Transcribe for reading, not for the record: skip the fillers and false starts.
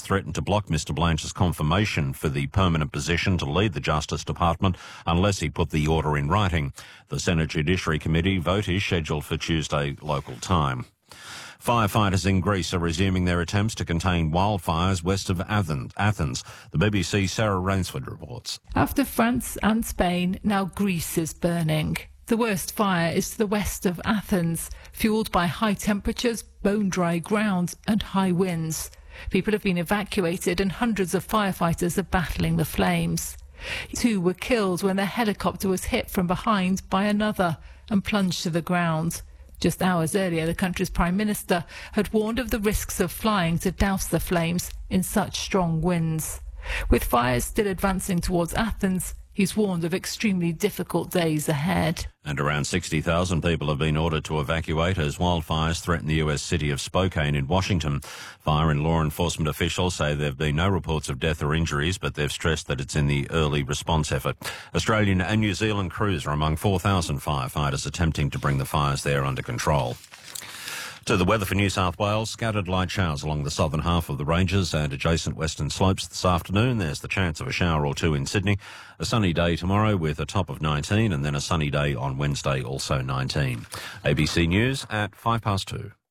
threatened to block Mr Blanch's confirmation for the permanent position to lead the Justice Department unless he put the order in writing. The Senate Judiciary Committee vote is scheduled for Tuesday local time. Firefighters in Greece are resuming their attempts to contain wildfires west of Athens. The BBC's Sarah Rainsford reports. After France and Spain, now Greece is burning. The worst fire is to the west of Athens, fuelled by high temperatures, bone-dry ground and high winds. People have been evacuated and hundreds of firefighters are battling the flames. 2 were killed when their helicopter was hit from behind by another and plunged to the ground. Just hours earlier, the country's Prime Minister had warned of the risks of flying to douse the flames in such strong winds. With fires still advancing towards Athens, he's warned of extremely difficult days ahead. And around 60,000 people have been ordered to evacuate as wildfires threaten the US city of Spokane in Washington. Fire and law enforcement officials say there have been no reports of death or injuries, but they've stressed that it's in the early response effort. Australian and New Zealand crews are among 4,000 firefighters attempting to bring the fires there under control. To the weather for New South Wales, scattered light showers along the southern half of the ranges and adjacent western slopes this afternoon. There's the chance of a shower or two in Sydney. A sunny day tomorrow with a top of 19 and then a sunny day on Wednesday, also 19. ABC News at 2:05.